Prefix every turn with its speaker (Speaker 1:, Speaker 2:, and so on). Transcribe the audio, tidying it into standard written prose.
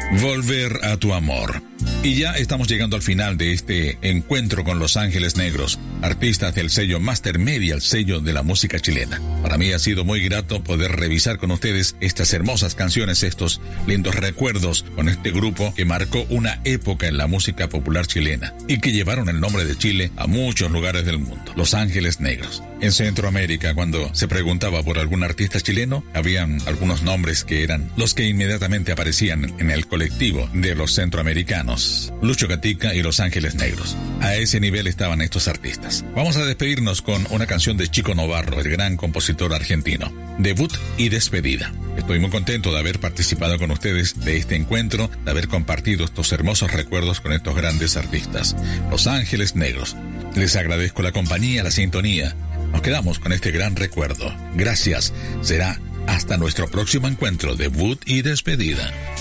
Speaker 1: Volver a tu amor. Y ya estamos llegando al final de este encuentro con Los Ángeles Negros, artistas del sello Master Media, el sello de la música chilena. Para mí ha sido muy grato poder revisar con ustedes estas hermosas canciones, estos lindos recuerdos con este grupo que marcó una época en la música popular chilena y que llevaron el nombre de Chile a muchos lugares del mundo. Los Ángeles Negros. En Centroamérica, cuando se preguntaba por algún artista chileno, habían algunos nombres que eran los que inmediatamente aparecían en el colectivo de los centroamericanos. Lucho Gatica y Los Ángeles Negros. A ese nivel estaban estos artistas. Vamos a despedirnos con una canción de Chico Novarro, el gran compositor argentino. Debut y despedida. Estoy muy contento de haber participado con ustedes de este encuentro, de haber compartido estos hermosos recuerdos con estos grandes artistas. Los Ángeles Negros. Les agradezco la compañía, la sintonía. Nos quedamos con este gran recuerdo. Gracias. Será hasta nuestro próximo encuentro, debut y despedida.